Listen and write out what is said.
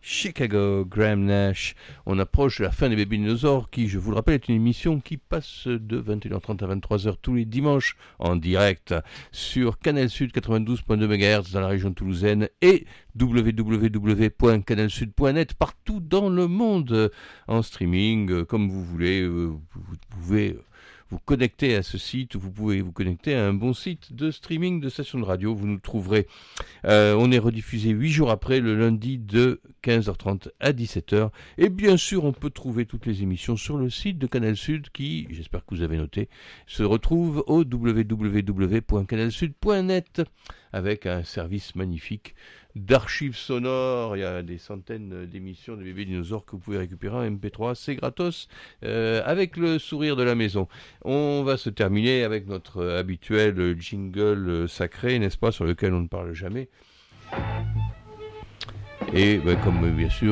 Chicago, Graham Nash. On approche de la fin des Bébés Dinosaures qui, je vous le rappelle, est une émission qui passe de 21h30 à 23h tous les dimanches en direct sur Canal Sud 92.2 MHz dans la région toulousaine et www.canalsud.net partout dans le monde en streaming, comme vous voulez. Vous pouvez vous connecter à ce site, vous pouvez vous connecter à un bon site de streaming de station de radio, vous nous trouverez. On est rediffusé 8 jours après, le lundi de 15h30 à 17h. Et bien sûr, on peut trouver toutes les émissions sur le site de Canal Sud qui, j'espère que vous avez noté, se retrouve au www.canalsud.net avec un service magnifique d'archives sonores. Il y a des centaines d'émissions de Bébés Dinosaures que vous pouvez récupérer en MP3, c'est gratos, avec le sourire de la maison. On va se terminer avec notre habituel jingle sacré, n'est-ce pas, sur lequel on ne parle jamais. Et comme bien sûr,